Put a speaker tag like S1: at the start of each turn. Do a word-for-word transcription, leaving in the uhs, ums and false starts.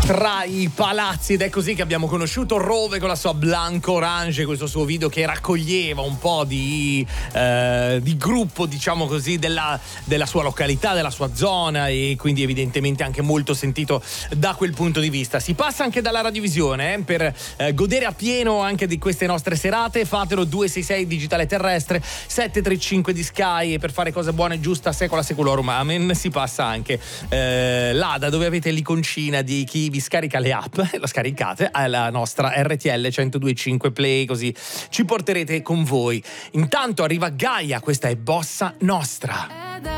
S1: tra i palazzi, ed è così che abbiamo conosciuto Rove con la sua Blanco Orange, questo suo video che raccoglieva un po' di, eh, di gruppo, diciamo così, della, della sua località, della sua zona, e quindi evidentemente anche molto sentito da quel punto di vista. Si passa anche dalla radiovisione eh, per eh, godere a pieno anche di queste nostre serate. Fatelo due sei sei digitale terrestre, sette tre cinque di Sky, e per fare cose buone giusta secola seculorum amen si passa anche eh, là da dove avete l'iconcina di chi vi scarica le app, la scaricate alla nostra R T L centodue e cinque Play, così ci porterete con voi. Intanto arriva Gaia, questa è Bossa Nostra.